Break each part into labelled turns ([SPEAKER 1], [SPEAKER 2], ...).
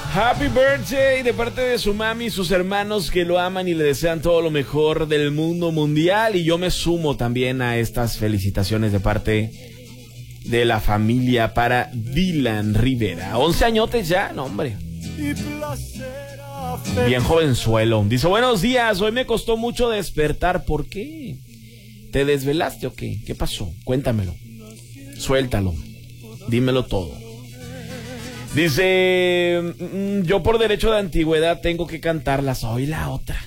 [SPEAKER 1] Happy birthday de parte de su mami y sus hermanos que lo aman y le desean todo lo mejor del mundo mundial. Y yo me sumo también a estas felicitaciones de parte de la familia para Dylan Rivera. 11 añotes ya, no hombre. Bien jovenzuelo. Dice, buenos días, hoy me costó mucho despertar. ¿Por qué? ¿Te desvelaste o qué? ¿Qué pasó? Cuéntamelo. Suéltalo. Dímelo todo. Dice, yo por derecho de antigüedad tengo que cantarla. Soy la otra.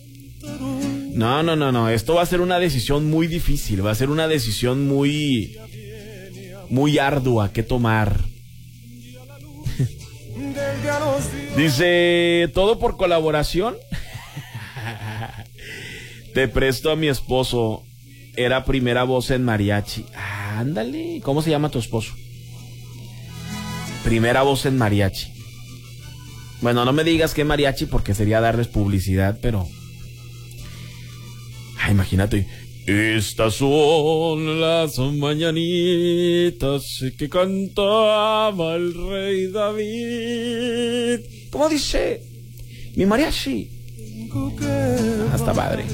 [SPEAKER 1] No. Esto va a ser una decisión muy difícil. Va a ser una decisión muy ardua que tomar. Dice, ¿todo por colaboración? Te presto a mi esposo. Era primera voz en mariachi. Ándale. ¿Cómo se llama tu esposo? Primera voz en mariachi. Bueno, no me digas que mariachi porque sería darles publicidad, pero... imagínate. Estas son las mañanitas que cantaba el rey David. ¿Cómo dice? Mi mariachi. Hasta padre.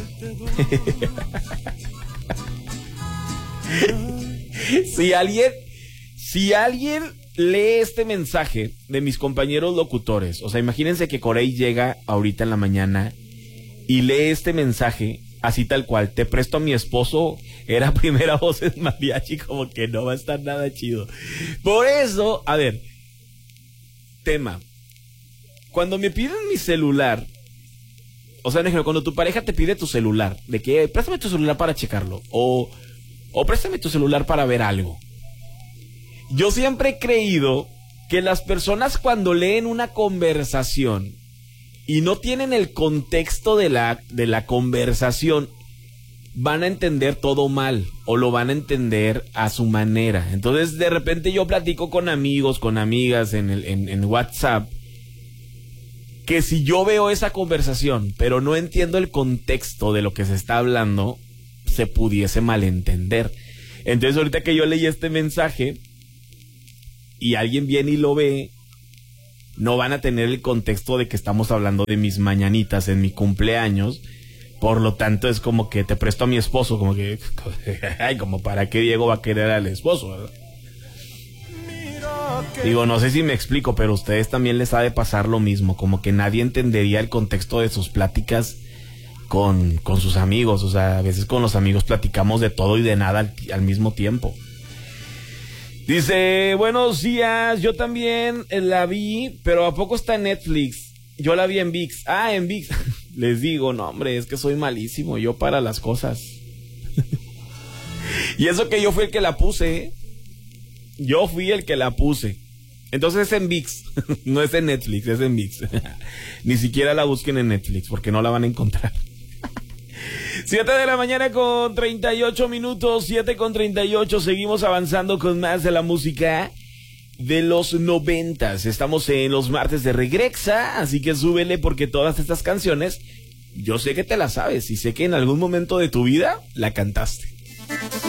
[SPEAKER 1] Si alguien lee este mensaje de mis compañeros locutores, o sea, imagínense que Corey llega ahorita en la mañana y lee este mensaje así tal cual, te presto a mi esposo, era primera voz en mariachi, como que no va a estar nada chido. Por eso, a ver, tema, cuando me piden mi celular, o sea, cuando tu pareja te pide tu celular, de que préstame tu celular para checarlo, o préstame tu celular para ver algo. Yo siempre he creído que las personas cuando leen una conversación y no tienen el contexto de la conversación, van a entender todo mal o lo van a entender a su manera. Entonces, de repente yo platico con amigos, con amigas en WhatsApp, que si yo veo esa conversación, pero no entiendo el contexto de lo que se está hablando, se pudiese malentender. Entonces, ahorita que yo leí este mensaje y alguien viene y lo ve, no van a tener el contexto de que estamos hablando de mis mañanitas en mi cumpleaños. Por lo tanto, es como que te presto a mi esposo, como que, ay, como para qué Diego va a querer al esposo, ¿verdad? Digo, no sé si me explico, pero a ustedes también les ha de pasar lo mismo, como que nadie entendería el contexto de sus pláticas con sus amigos. O sea, a veces con los amigos platicamos de todo y de nada al mismo tiempo. Dice, buenos días, yo también la vi, pero ¿a poco está en Netflix? Yo la vi en ViX. En ViX. Les digo, no hombre, es que soy malísimo yo para las cosas. Y eso que yo fui el que la puse, ¿eh? Yo fui el que la puse. Entonces es en ViX, no es en Netflix, es en ViX. Ni siquiera la busquen en Netflix porque no la van a encontrar. 7 de la mañana con 38 minutos, 7 con 38, seguimos avanzando con más de la música de los 90s. Estamos en los martes de Regrexa, así que súbele porque todas estas canciones, yo sé que te las sabes y sé que en algún momento de tu vida la cantaste.